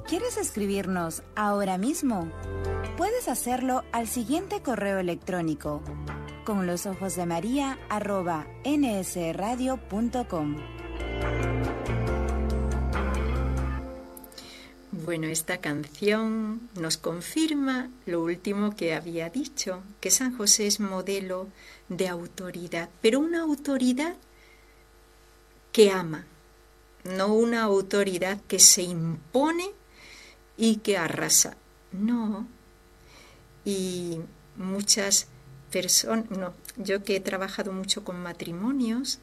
¿Quieres escribirnos ahora mismo? Puedes hacerlo al siguiente correo electrónico: conlosojosdemaria@nsradio.com. Bueno, esta canción nos confirma lo último que había dicho, que San José es modelo de autoridad, pero una autoridad que ama, no una autoridad que se impone y que arrasa, no. Y muchas personas, no, yo que he trabajado mucho con matrimonios,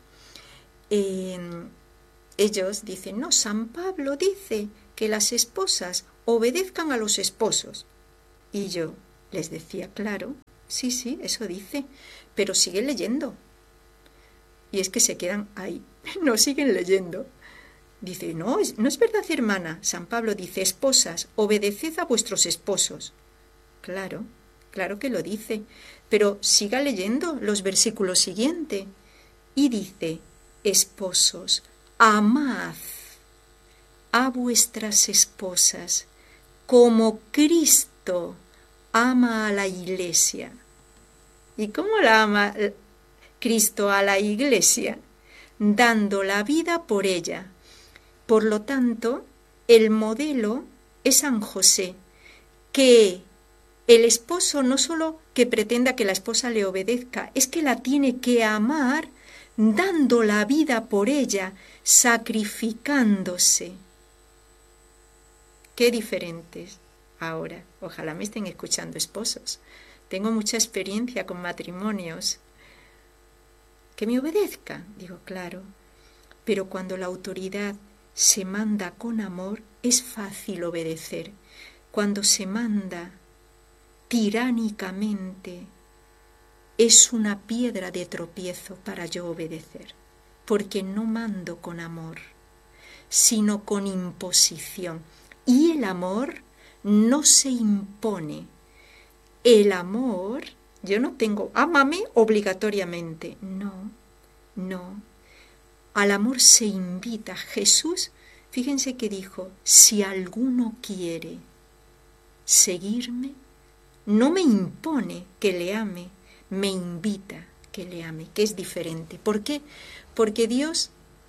ellos dicen, no, San Pablo dice que las esposas obedezcan a los esposos. Y yo les decía, claro, sí, eso dice, pero sigue leyendo. Y es que se quedan ahí, no siguen leyendo. Dice, no es verdad, hermana. San Pablo dice, esposas, obedeced a vuestros esposos. Claro que lo dice, pero siga leyendo los versículos siguientes. Y dice, esposos, amad a vuestras esposas como Cristo ama a la Iglesia. ¿Y cómo la ama Cristo a la Iglesia? Dando la vida por ella. Por lo tanto, el modelo es San José, que el esposo no solo que pretenda que la esposa le obedezca, es que la tiene que amar dando la vida por ella, sacrificándose. Qué diferentes ahora. Ojalá me estén escuchando esposos. Tengo mucha experiencia con matrimonios. Que me obedezca, digo, claro. Pero cuando la autoridad se manda con amor, es fácil obedecer. Cuando se manda tiránicamente, es una piedra de tropiezo para yo obedecer, porque no mando con amor, sino con imposición. Y el amor no se impone. El amor, yo no tengo, ámame obligatoriamente. No. Al amor se invita. Jesús, fíjense que dijo, si alguno quiere seguirme, no me impone que le ame, me invita que le ame, que es diferente. ¿Por qué? Porque Dios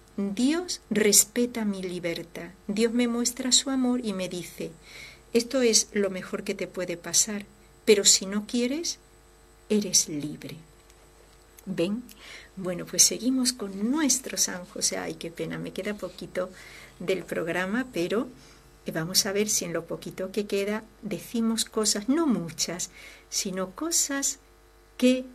respeta mi libertad. Dios me muestra su amor y me dice, esto es lo mejor que te puede pasar, pero si no quieres, eres libre. ¿Ven? Bueno, pues seguimos con nuestro San José. Ay, qué pena, me queda poquito del programa, pero vamos a ver si en lo poquito que queda decimos cosas, no muchas, sino cosas que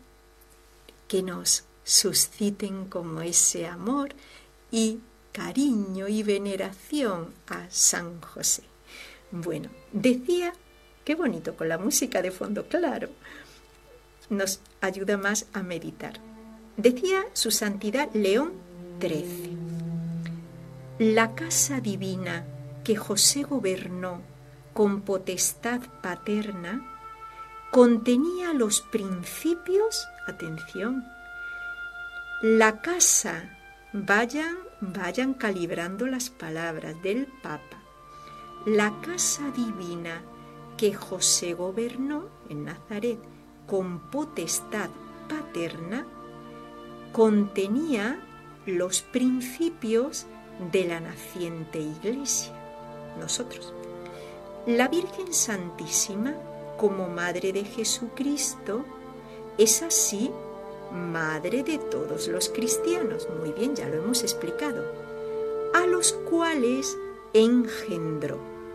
nos susciten como ese amor y cariño y veneración a San José. Bueno, decía, qué bonito con la música de fondo, claro, nos ayuda más a meditar. Decía su santidad León XIII, la casa divina que José gobernó con potestad paterna contenía los principios, atención, la casa, vayan calibrando las palabras del Papa, la casa divina que José gobernó en Nazaret con potestad paterna contenía los principios de la naciente Iglesia, nosotros. La Virgen Santísima, como Madre de Jesucristo, es así Madre de todos los cristianos. Muy bien, ya lo hemos explicado. A los cuales engendró.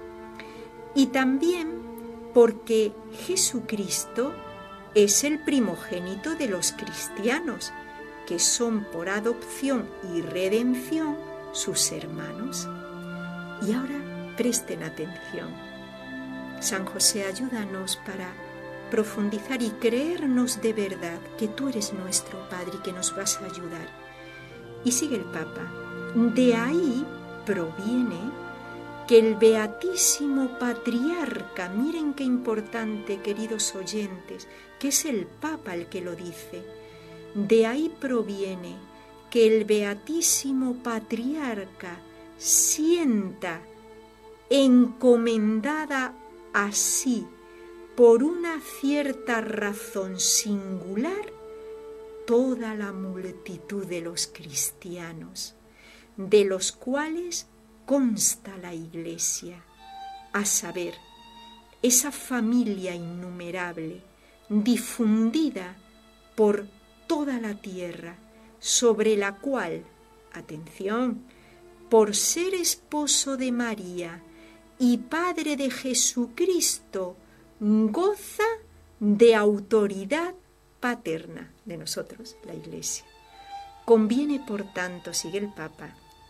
Y también porque Jesucristo es el primogénito de los cristianos, que son por adopción y redención sus hermanos. Y ahora presten atención. San José, ayúdanos para profundizar y creernos de verdad que tú eres nuestro Padre y que nos vas a ayudar. Y sigue el Papa. De ahí proviene que el Beatísimo Patriarca, miren qué importante, queridos oyentes, que es el Papa el que lo dice. De ahí proviene que el Beatísimo Patriarca sienta encomendada así por una cierta razón singular, toda la multitud de los cristianos, de los cuales consta la Iglesia, a saber, esa familia innumerable, difundida por toda la tierra, sobre la cual, atención, por ser esposo de María y padre de Jesucristo, goza de autoridad paterna de nosotros, la Iglesia. Conviene, por tanto, sigue el Papa,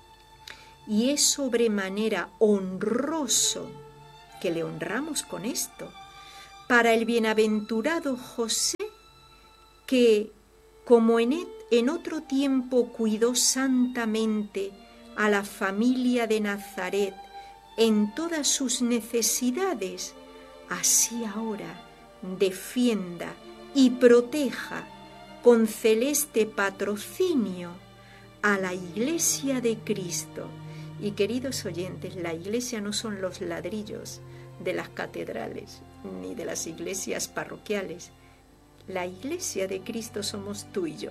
y es sobremanera honroso que le honramos con esto, para el bienaventurado José, que, como en otro tiempo cuidó santamente a la familia de Nazaret en todas sus necesidades, así ahora defienda y proteja con celeste patrocinio a la Iglesia de Cristo. Y queridos oyentes, la Iglesia no son los ladrillos de las catedrales ni de las iglesias parroquiales. La Iglesia de Cristo somos tú y yo.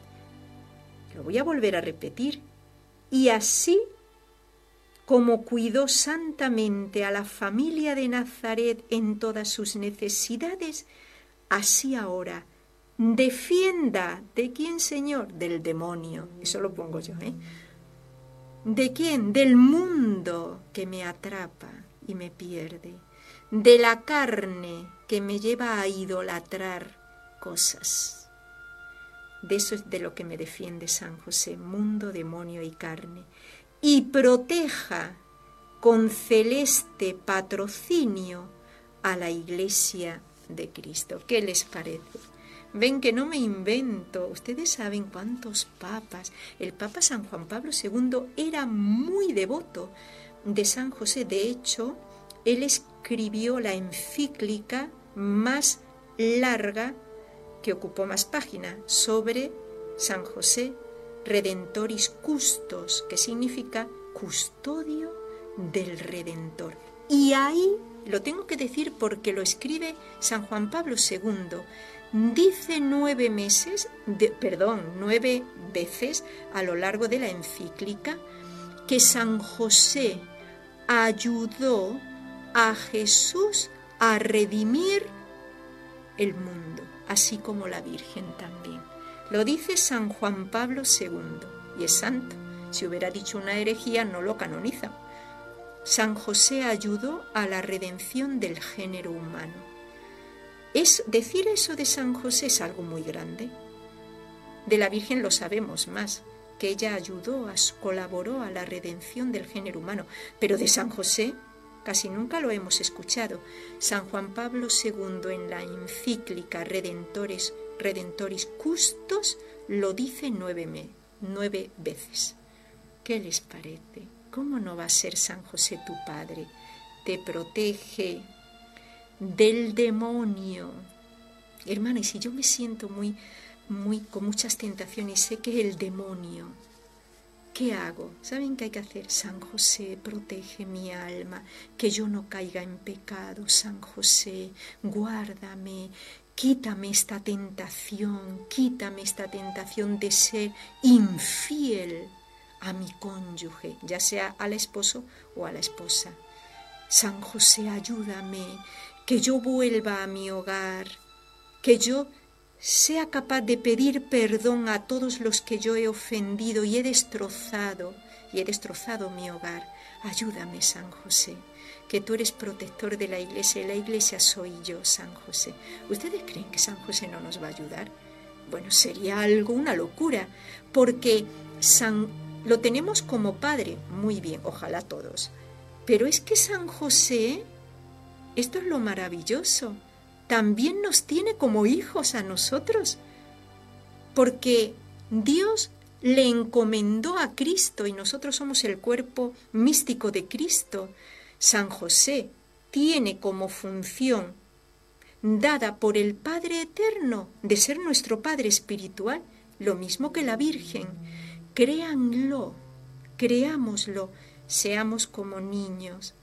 Lo voy a volver a repetir. Y así como cuidó santamente a la familia de Nazaret en todas sus necesidades, así ahora defienda. ¿De quién, Señor? Del demonio. Eso lo pongo yo, ¿eh? ¿De quién? Del mundo que me atrapa y me pierde. De la carne que me lleva a idolatrar cosas. De eso es de lo que me defiende San José, mundo, demonio y carne. Y proteja con celeste patrocinio a la Iglesia de Cristo. ¿Qué les parece? Ven que no me invento. Ustedes saben cuántos papas. El Papa San Juan Pablo II era muy devoto de San José. De hecho, él escribió la encíclica más larga, que ocupó más páginas, sobre San José Redentoris Custos, que significa custodio del Redentor. Y ahí, lo tengo que decir porque lo escribe San Juan Pablo II, dice 9 veces a lo largo de la encíclica que San José ayudó a Jesús a redimir el mundo, así como la Virgen también. Lo dice San Juan Pablo II y es santo. Si hubiera dicho una herejía no lo canoniza. San José ayudó a la redención del género humano. Decir eso de San José es algo muy grande. De la Virgen lo sabemos más, que ella colaboró a la redención del género humano, pero de San José casi nunca lo hemos escuchado. San Juan Pablo II en la encíclica Redentoris Custos lo dice 9 veces. ¿Qué les parece? ¿Cómo no va a ser San José tu padre? Te protege del demonio. Hermana, y si yo me siento muy con muchas tentaciones y sé que es el demonio, ¿qué hago? ¿Saben qué hay que hacer? San José, protege mi alma, que yo no caiga en pecado. San José, guárdame, quítame esta tentación de ser infiel a mi cónyuge, ya sea al esposo o a la esposa. San José, ayúdame, que yo vuelva a mi hogar, que yo sea capaz de pedir perdón a todos los que yo he ofendido y he destrozado mi hogar. Ayúdame, San José, que tú eres protector de la Iglesia y la Iglesia soy yo, San José. ¿Ustedes creen que San José no nos va a ayudar? Bueno, sería una locura, porque lo tenemos como padre, muy bien, ojalá todos. Pero es que San José, esto es lo maravilloso, también nos tiene como hijos a nosotros, porque Dios le encomendó a Cristo y nosotros somos el cuerpo místico de Cristo. San José tiene como función dada por el Padre Eterno de ser nuestro Padre espiritual, lo mismo que la Virgen. Créanlo, creámoslo, seamos como niños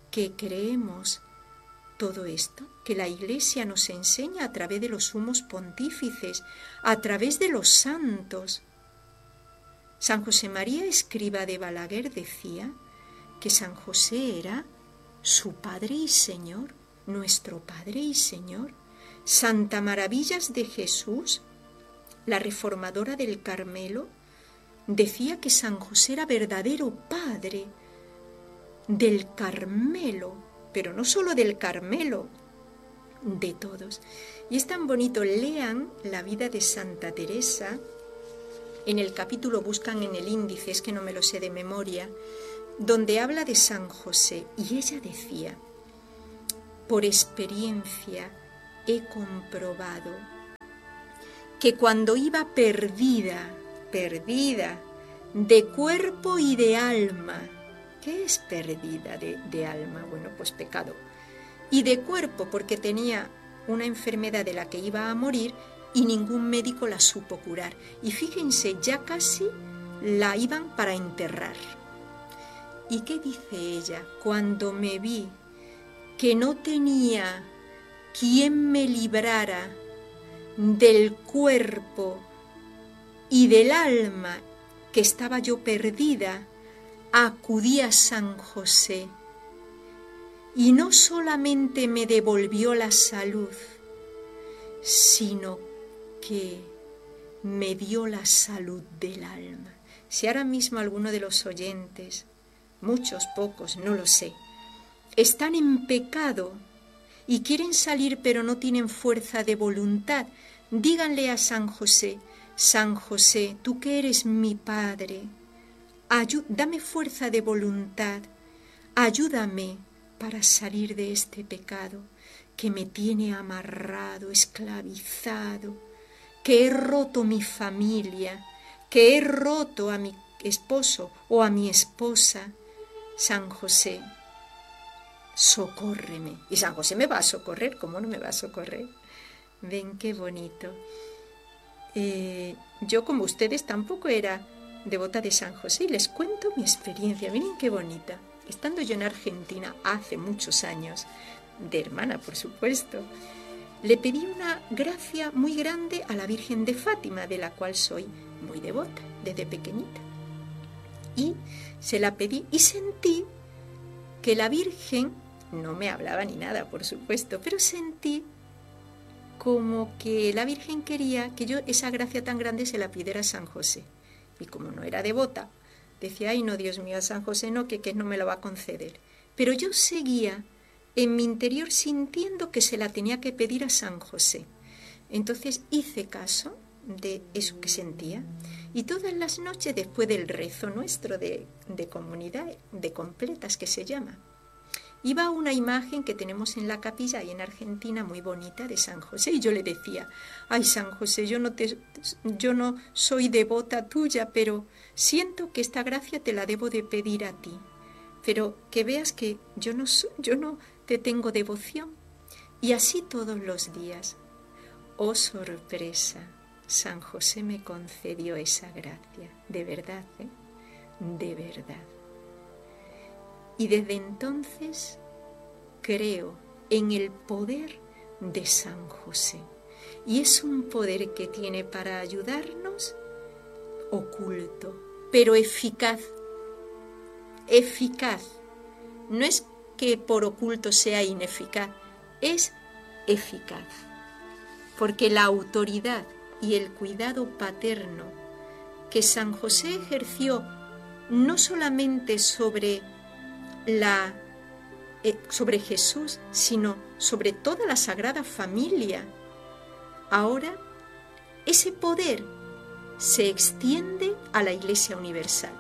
que creemos todo esto, que la Iglesia nos enseña a través de los sumos pontífices, a través de los santos. San José María Escrivá de Balaguer decía que San José era su Padre y Señor, nuestro Padre y Señor. Santa Maravillas de Jesús, la reformadora del Carmelo, decía que San José era verdadero Padre del Carmelo, pero no solo del Carmelo, de todos. Y es tan bonito, lean la vida de Santa Teresa. En el capítulo, buscan en el índice, es que no me lo sé de memoria, donde habla de San José. Y ella decía: por experiencia he comprobado que cuando iba perdida de cuerpo y de alma. ¿Qué es perdida de alma? Bueno, pues pecado. Y de cuerpo, porque tenía una enfermedad de la que iba a morir y ningún médico la supo curar. Y fíjense, ya casi la iban para enterrar. ¿Y qué dice ella? Cuando me vi que no tenía quien me librara del cuerpo y del alma, que estaba yo perdida, acudí a San José y no solamente me devolvió la salud, sino que me dio la salud del alma. Si ahora mismo alguno de los oyentes, muchos, pocos, no lo sé, están en pecado y quieren salir pero no tienen fuerza de voluntad, díganle a San José: San José, tú que eres mi Padre, dame fuerza de voluntad, ayúdame para salir de este pecado que me tiene amarrado, esclavizado, que he roto mi familia, que he roto a mi esposo o a mi esposa. San José, socórreme. Y San José me va a socorrer, ¿cómo no me va a socorrer? Ven qué bonito. Yo, como ustedes, tampoco era devota de San José, y les cuento mi experiencia. Miren qué bonita. Estando yo en Argentina hace muchos años, de hermana por supuesto, le pedí una gracia muy grande a la Virgen de Fátima, de la cual soy muy devota desde pequeñita. Y se la pedí y sentí que la Virgen, no me hablaba ni nada por supuesto, pero sentí como que la Virgen quería que yo esa gracia tan grande se la pidiera a San José. Y como no era devota, decía: ay no, Dios mío, a San José no, que no me lo va a conceder. Pero yo seguía en mi interior sintiendo que se la tenía que pedir a San José. Entonces hice caso de eso que sentía, y todas las noches, después del rezo nuestro de comunidad, de completas que se llama, iba a una imagen que tenemos en la capilla ahí en Argentina, muy bonita, de San José, y yo le decía: ay San José, yo no soy devota tuya, pero siento que esta gracia te la debo de pedir a ti, pero que veas que yo no te tengo devoción. Y así todos los días. Oh sorpresa, San José me concedió esa gracia, de verdad, de verdad. Y desde entonces creo en el poder de San José. Y es un poder que tiene para ayudarnos oculto, pero eficaz. Eficaz. No es que por oculto sea ineficaz, es eficaz. Porque la autoridad y el cuidado paterno que San José ejerció no solamente sobre Jesús, sino sobre toda la Sagrada Familia, ahora ese poder se extiende a la Iglesia Universal.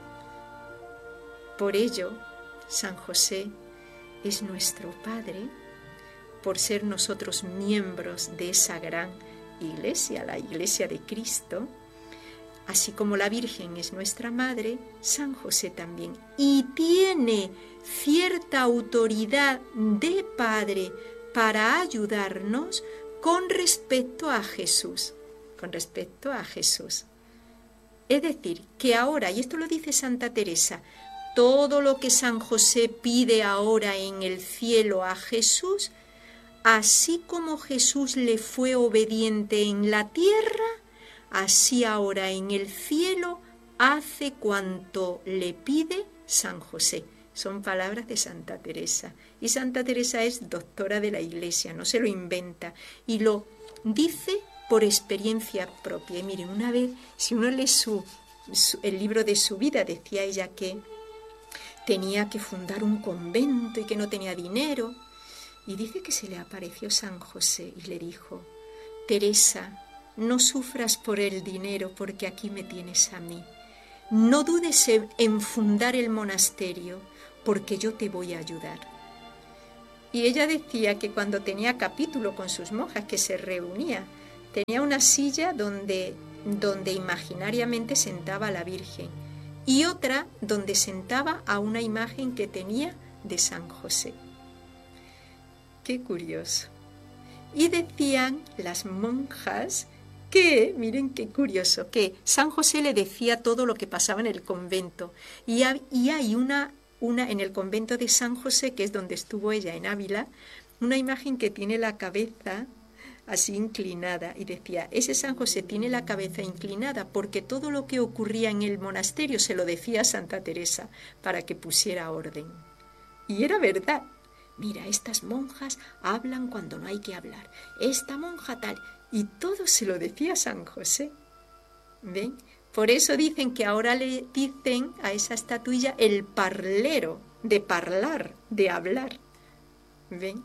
Por ello, San José es nuestro Padre, por ser nosotros miembros de esa gran Iglesia, la Iglesia de Cristo. Así como la Virgen es nuestra Madre, San José también. Y tiene cierta autoridad de Padre para ayudarnos con respecto a Jesús. Con respecto a Jesús. Es decir, que ahora, y esto lo dice Santa Teresa, todo lo que San José pide ahora en el cielo a Jesús, así como Jesús le fue obediente en la tierra, así ahora en el cielo hace cuanto le pide San José. Son palabras de Santa Teresa. Y Santa Teresa es doctora de la Iglesia, no se lo inventa. Y lo dice por experiencia propia. Y miren, una vez, si uno lee el libro de su vida, decía ella que tenía que fundar un convento y que no tenía dinero. Y dice que se le apareció San José y le dijo: Teresa, no sufras por el dinero porque aquí me tienes a mí. No dudes en fundar el monasterio porque yo te voy a ayudar. Y ella decía que cuando tenía capítulo con sus monjas, que se reunía, tenía una silla donde imaginariamente sentaba a la Virgen y otra donde sentaba a una imagen que tenía de San José. Qué curioso. Y decían las monjas que, miren qué curioso, que San José le decía todo lo que pasaba en el convento. Y hay una en el convento de San José, que es donde estuvo ella en Ávila, una imagen que tiene la cabeza así inclinada. Y decía, ese San José tiene la cabeza inclinada porque todo lo que ocurría en el monasterio se lo decía a Santa Teresa para que pusiera orden. Y era verdad. Mira, estas monjas hablan cuando no hay que hablar. Esta monja tal. Y todo se lo decía San José. ¿Ven? Por eso dicen que ahora le dicen a esa estatuilla el parlero, de parlar, de hablar. ¿Ven?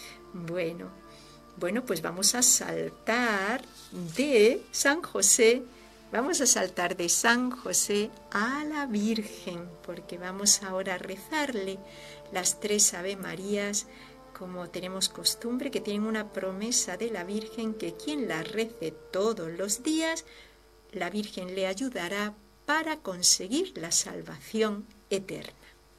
Bueno, pues vamos a saltar de San José. Vamos a saltar de San José a la Virgen, porque vamos ahora a rezarle las 3 Ave Marías, como tenemos costumbre, que tienen una promesa de la Virgen, que quien la rece todos los días, la Virgen le ayudará para conseguir la salvación eterna.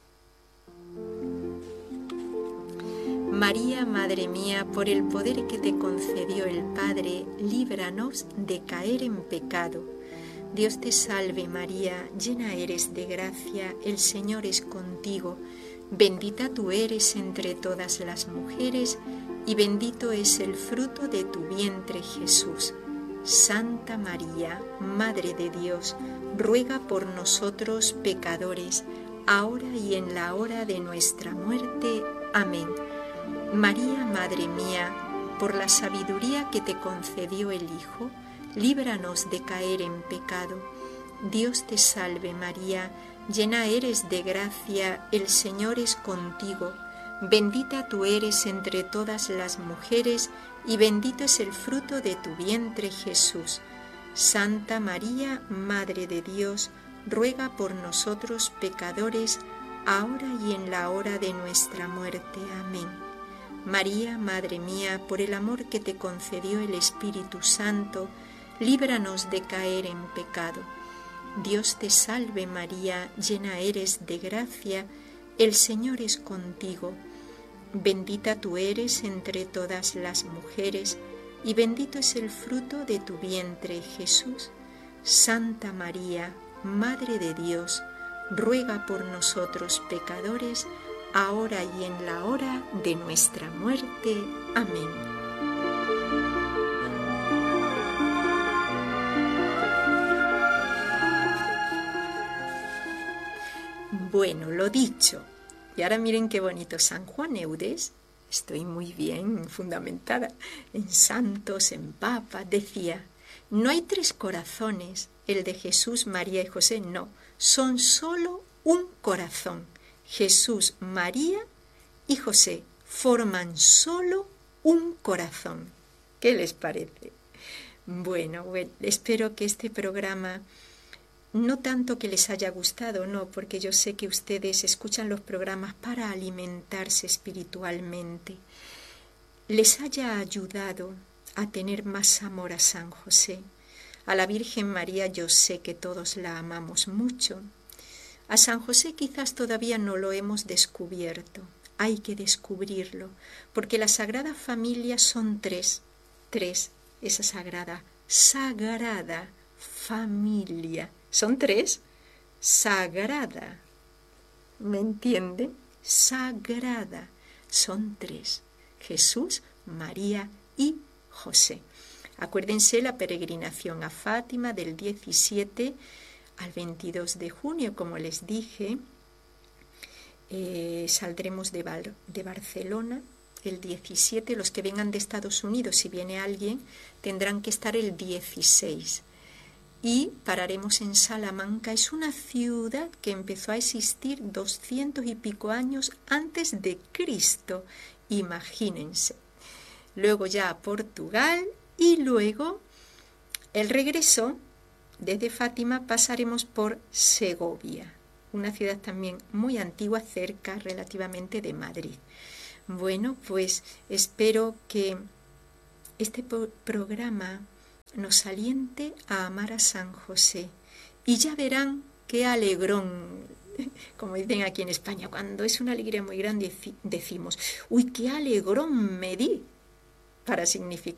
María, Madre mía, por el poder que te concedió el Padre, líbranos de caer en pecado. Dios te salve María, llena eres de gracia, el Señor es contigo. Bendita tú eres entre todas las mujeres, y bendito es el fruto de tu vientre, Jesús. Santa María, Madre de Dios, ruega por nosotros pecadores, ahora y en la hora de nuestra muerte. Amén. María, Madre mía, por la sabiduría que te concedió el Hijo, líbranos de caer en pecado. Dios te salve María, llena eres de gracia, el Señor es contigo. Bendita tú eres entre todas las mujeres, y bendito es el fruto de tu vientre, Jesús. Santa María, Madre de Dios, ruega por nosotros pecadores, ahora y en la hora de nuestra muerte. Amén. María, Madre mía, por el amor que te concedió el Espíritu Santo, líbranos de caer en pecado. Dios te salve María, llena eres de gracia, el Señor es contigo. Bendita tú eres entre todas las mujeres, y bendito es el fruto de tu vientre, Jesús. Santa María, Madre de Dios, ruega por nosotros pecadores, ahora y en la hora de nuestra muerte. Amén. Bueno, lo dicho. Y ahora miren qué bonito. San Juan Eudes, estoy muy bien fundamentada en santos, en papas, decía, no hay 3 corazones, el de Jesús, María y José, no, son solo un corazón. Jesús, María y José forman solo un corazón. ¿Qué les parece? Bueno, espero que este programa, no tanto que les haya gustado, no, porque yo sé que ustedes escuchan los programas para alimentarse espiritualmente, les haya ayudado a tener más amor a San José. A la Virgen María yo sé que todos la amamos mucho. A San José quizás todavía no lo hemos descubierto. Hay que descubrirlo, porque la Sagrada Familia son 3, esa sagrada familia. Son 3, sagrada ¿Me entienden? Sagrada. Son 3. Jesús, María y José. Acuérdense la peregrinación a Fátima del 17 al 22 de junio, como les dije. Saldremos de Barcelona el 17. Los que vengan de Estados Unidos, si viene alguien, tendrán que estar el 16. Y pararemos en Salamanca. Es una ciudad que empezó a existir 200 y pico años antes de Cristo. Imagínense. Luego ya a Portugal y luego el regreso desde Fátima pasaremos por Segovia, una ciudad también muy antigua, cerca relativamente de Madrid. Bueno, pues espero que este programa nos aliente a amar a San José. Y ya verán qué alegrón, como dicen aquí en España, cuando es una alegría muy grande decimos, uy, qué alegrón me di, para significar